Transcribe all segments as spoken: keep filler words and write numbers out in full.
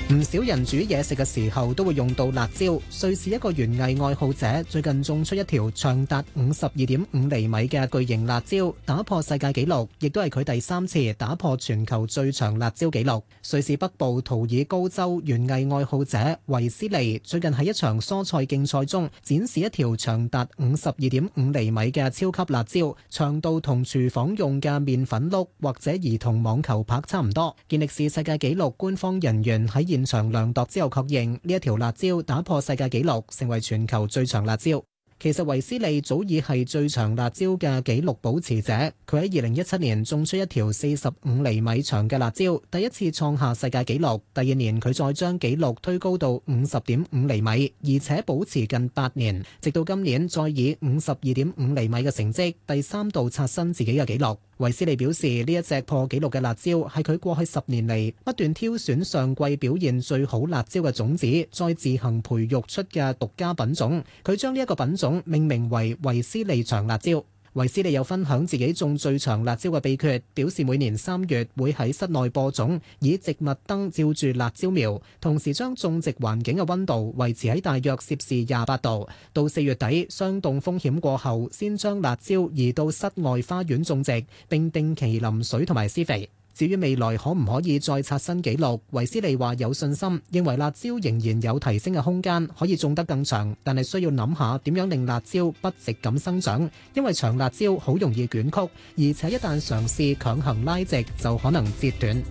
唔少人煮嘢食嘅時候都會用到辣椒。瑞士一個園藝愛好者最近種出一條長達五十二點五厘米嘅巨型辣椒，打破世界紀錄，亦都係佢第三次打破全球最長辣椒紀錄。瑞士北部圖爾高州園藝愛好者維斯利最近喺一場蔬菜競賽中展示一條長達五十二點五厘米嘅超級辣椒，長度同廚房用嘅麵粉碌或者兒童網球拍差唔多。健力士世界紀錄官方人員喺現場量度之後確認呢一條辣椒打破世界紀錄，成為全球最長辣椒。其實維斯利早已係最長辣椒嘅紀錄保持者，佢喺二零一七年種出一條四十五厘米長嘅辣椒，第一次創下世界紀錄。第二年佢再將紀錄推高到五十點五厘米，而且保持近八年，直到今年再以五十二點五厘米嘅成績第三度刷新自己嘅紀錄。維斯利表示，呢一隻破紀錄嘅辣椒係佢過去十年嚟不斷挑選上季表現最好辣椒嘅種子，再自行培育出嘅獨家品種。佢將呢一個品種命名為維斯利長辣椒。維斯利又分享自己種最長辣椒嘅秘訣，表示每年三月會喺室內播種，以植物燈照住辣椒苗，同時將種植環境嘅溫度維持喺大約攝氏廿八度。到四月底，霜凍風險過後，先將辣椒移到室外花園種植，並定期淋水同埋施肥。至於未來可唔可以再刷新紀錄，維斯利話有信心，認為辣椒仍然有提升嘅空間，可以種得更長，但係需要諗下點樣令辣椒不直咁生長，因為長辣椒好容易捲曲，而且一旦嘗試強行拉直，就可能折斷。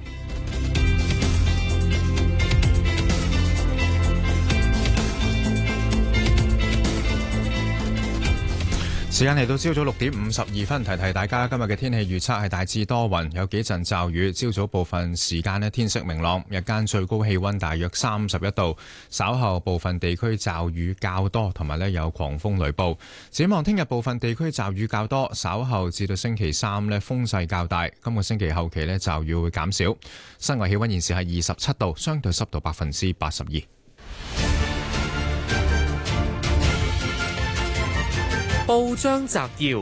時間嚟到朝早六點五十二分，提提大家今日嘅天氣預測係大致多雲，有幾陣驟雨。朝早部分時間呢天色明朗，日間最高氣溫大約三十一度。稍後部分地區驟雨較多，同埋呢有狂風雷暴。展望聽日部分地區驟雨較多，稍後至到星期三呢風勢較大。今個星期後期呢驟雨會減少。室外氣溫現時係二十七度，相對濕度百分之八十二。 報章摘要：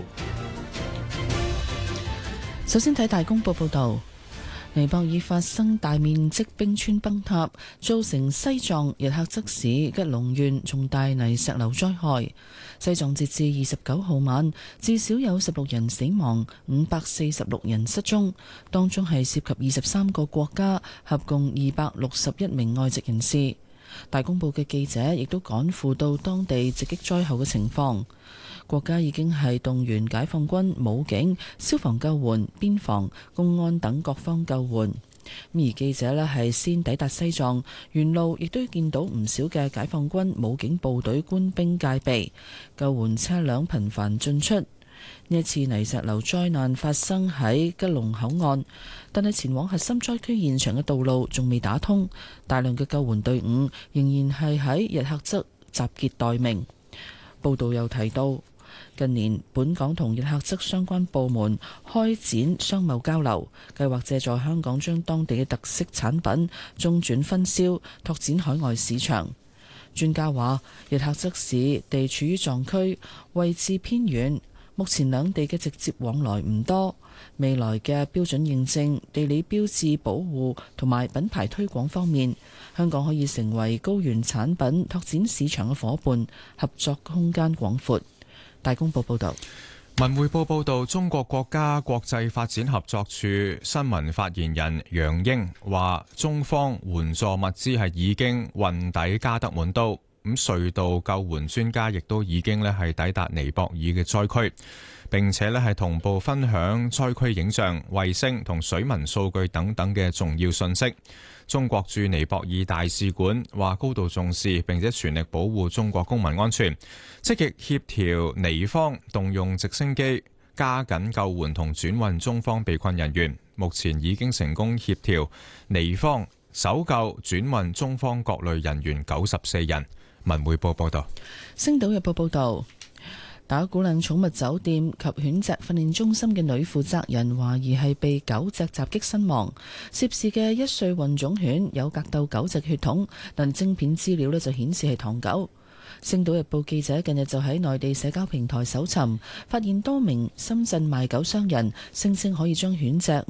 首先睇大公報報道，尼泊爾發生大面積冰川崩塌，造成西藏日喀則市吉隆縣重大泥石流災害。西藏截至二十九號晚，至少有十六人死亡，五百四十六人失蹤，當中係涉及二十三個國家，合共二百六十一名外籍人士。大公報嘅記者亦都趕赴到當地直擊災後嘅情況。國家已經係動員解放軍、武警、消防救援、邊防、公安等各方救援。而記者呢係先抵達西藏，沿路亦都見到唔少嘅解放軍、武警部隊官兵戒備，救援車輛頻繁進出。呢一次泥石流災難發生喺吉隆口岸，但係前往核心災區現場嘅道路仲未打通，大量嘅救援隊伍仍然係喺日喀則集結待命。報道又提到，近年本港同日喀則相關部門開展商貿交流，計劃借助香港將當地嘅特色產品中轉分銷，拓展海外市場。專家話，日喀則市地處於藏區，位置偏遠，目前兩地嘅直接往來唔多。未來嘅標準認證、地理標誌保護同埋品牌推廣方面，香港可以成為高原產品拓展市場嘅夥伴，合作空間廣闊。大公報報道。 文匯報報道，中國國家國際發展合作處新聞發言人楊英話，中方援助物資係已經運抵加德滿都，咁隧道救援專家亦都已經咧係抵達尼泊爾嘅災區，並且咧係同步分享災區影像、衛星同水文數據等等嘅重要信息。中國駐尼泊爾大使館話高度重視，並且全力保護中國公民安全，積極協調尼方動用直升機加緊救援同轉運中方被困人員，目前已經成功協調尼方搜救轉運中方各類人員九十四人。文匯報報道。 星島日報報道，打鼓嶺寵物酒店及犬隻訓練中心嘅女負責人懷疑係被狗隻襲擊身亡，涉事嘅一歲混種犬有格鬥狗隻血統，但晶片資料呢就顯示係唐狗。星島日報記者近日就喺內地社交平台搜尋，發現多名深圳賣狗商人聲稱可以將犬隻